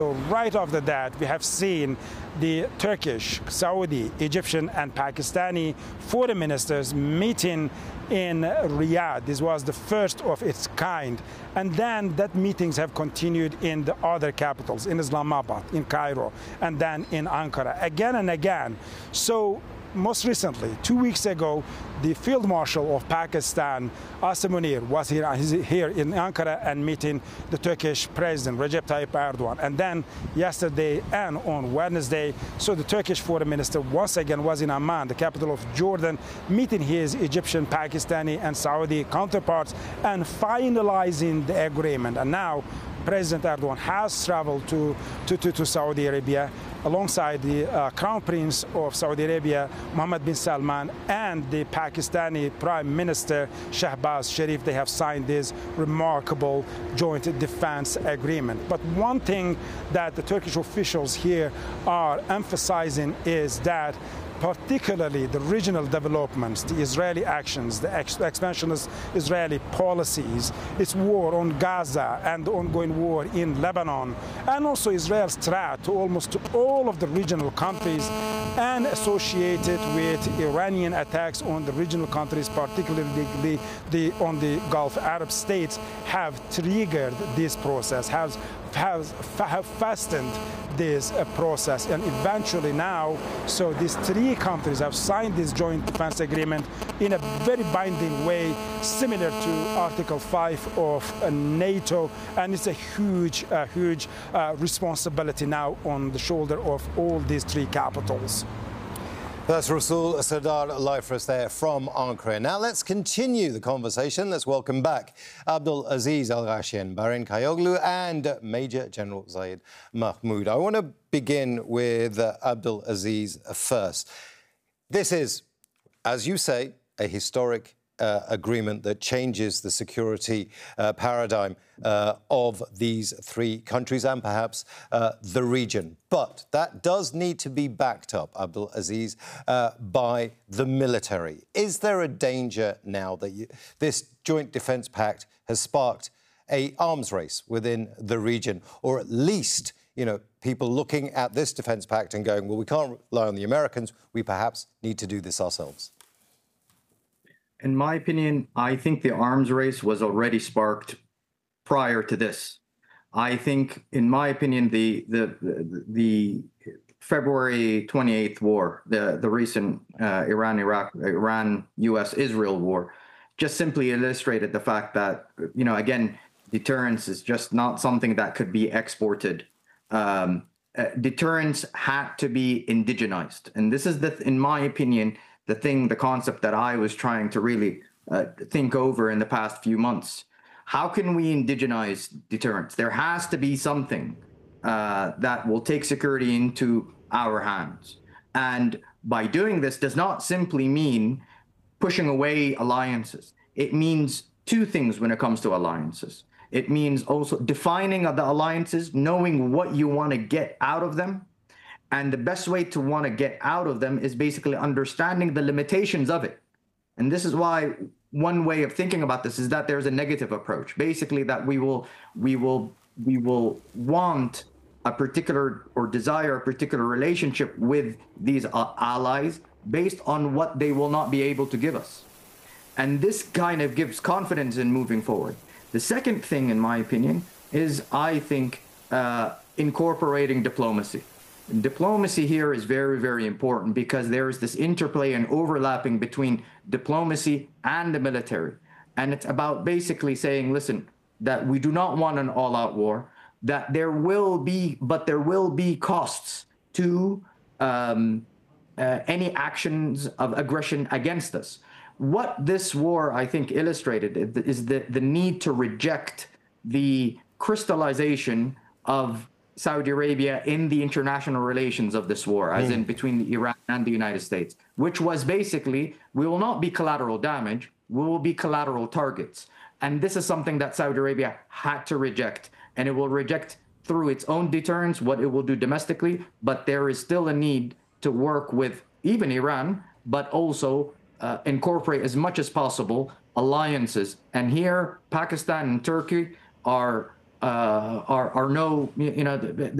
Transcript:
So right after that, we have seen the Turkish, Saudi, Egyptian, and Pakistani foreign ministers meeting in Riyadh. This was the first of its kind. And then that meetings have continued in the other capitals, in Islamabad, in Cairo, and then in Ankara, again and again. So most recently, 2 weeks ago, the Field Marshal of Pakistan, Asim Munir, was here in Ankara and meeting the Turkish President, Recep Tayyip Erdogan. And then yesterday and on Wednesday, so the Turkish Foreign Minister once again was in Amman, the capital of Jordan, meeting his Egyptian, Pakistani, and Saudi counterparts and finalizing the agreement. And now President Erdogan has traveled to Saudi Arabia alongside the Crown Prince of Saudi Arabia, Mohammed bin Salman, and the Pakistani Prime Minister, Shehbaz Sharif. They have signed this remarkable joint defense agreement. But one thing that the Turkish officials here are emphasizing is that particularly the regional developments, the Israeli actions, the expansionist Israeli policies, its war on Gaza and the ongoing war in Lebanon, and also Israel's threat to almost all of the regional countries and associated with Iranian attacks on the regional countries, particularly on the Gulf Arab states, have triggered this process, have fastened this process, and eventually now, so these three countries have signed this joint defense agreement in a very binding way, similar to Article 5 of NATO, and it's a huge responsibility now on the shoulder of all these three capitals. That's Rasul Sardar live for us there from Ankara. Now let's continue the conversation. Let's welcome back Abdul Aziz Al Ghachian, Bahrain Kayoglu, and Major General Zayed Mahmoud. I want to begin with Abdul Aziz first. This is, as you say, a historic agreement that changes the security paradigm of these three countries and perhaps the region. But that does need to be backed up, Abdul Aziz, by the military. Is there a danger now that this joint defence pact has sparked an arms race within the region, or at least, you know, people looking at this defence pact and going, well, we can't rely on the Americans, we perhaps need to do this ourselves? In my opinion, I think the arms race was already sparked prior to this. I think, in my opinion, the February 28th war, the recent Iran-US-Israel war, just simply illustrated the fact that, you know, again, deterrence is just not something that could be exported. Deterrence had to be indigenized, and this is in my opinion, the concept that I was trying to really think over in the past few months. How can we indigenize deterrence? There has to be something that will take security into our hands. And by doing this does not simply mean pushing away alliances. It means two things when it comes to alliances. It means also defining the alliances, knowing what you want to get out of them. And the best way to want to get out of them is basically understanding the limitations of it. And this is why one way of thinking about this is that there's a negative approach. Basically, that we will want a particular or desire a particular relationship with these allies based on what they will not be able to give us. And this kind of gives confidence in moving forward. The second thing, in my opinion, is, I think, incorporating diplomacy. Diplomacy here is very, very important because there is this interplay and overlapping between diplomacy and the military. And it's about basically saying, listen, that we do not want an all-out war, that there will be costs to any actions of aggression against us. What this war, I think, illustrated is the need to reject the crystallization of Saudi Arabia in the international relations of this war, as in between Iran and the United States, which was basically, we will not be collateral damage, we will be collateral targets. And this is something that Saudi Arabia had to reject, and it will reject through its own deterrence, what it will do domestically, but there is still a need to work with even Iran, but also incorporate as much as possible alliances. And here, Pakistan and Turkey are no, you know,